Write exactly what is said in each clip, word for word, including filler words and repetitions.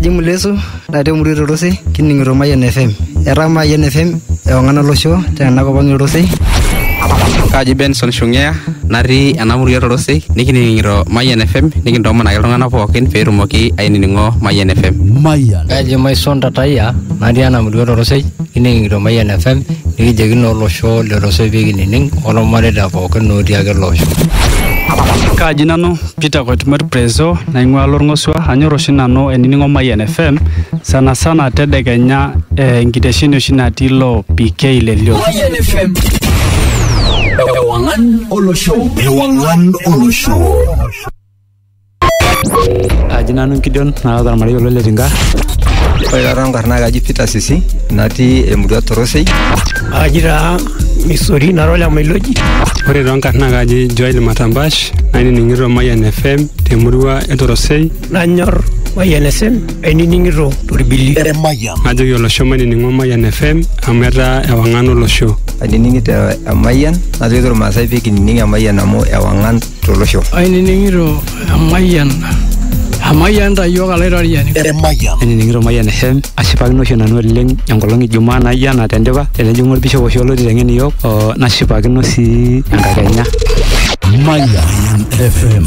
Kaji Muleso, natii Emurua Torosei, kining'ito Mayian F M. Etaa Mayian F M ewang'an olosho tenakop ang' Torosei. Kaji Benson Shungea, natii ena murua Torosei, nikining'ito Mayian F M, nikintomonaki iltung'anak pookin pee etumoki ainining'o Mayian F M. Mayian. Kaji Maison Tataya, natii ena murua Torosei, kining'ito Mayian F M, nikijokino olosho le Torosei pee kinining' olmareita pookin otii ake ele osho. Kaji nanu Peter Koitumor Preso naing'ua Lorng'osua anyor oshi nanu enining'o Mayian F M sana sana tedekenya enkitesheni oshi natii ilo P K Lelio. Mayian F M. Ewangan olosho. Ewangan olosho. Kaji nanu Gideon naata ormarei Letinga. Ore taata nkarna kaji Peter Sisi, natii Emurua Torosei. Kaji taa Misori narola Mailoji. Ore tonkarna kaji Joel Matambash, nainining'ito Mayian F M temurua e Torosei. Nanyor Mayian F M ainining'ito Torbili. Ere Mayian. Ajoki olosho mainining'o Mayian F M amu etaa ewang'an olosho. Ainining'ito Mayian, najoki irmaasai pee kinining' Mayian amu ewang'an tolosho. Ainining'ito Mayian. Amayian ta yiok alaitariani. Ere Mayian. Ainining'ito Mayian F M, ashipakino oshi nanu oleng enkolong Ijumaa nayia ena tendipa tenejing'u orbishop oshi olotiteng'en iyiok nashipakino sii enkakenya. Mayian F M.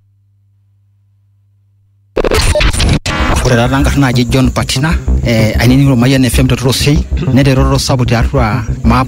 Ore taata nkarna naji John Patina, eh, ainining'ito Mayian F M te Torosei, neteretoto sapuk tiatua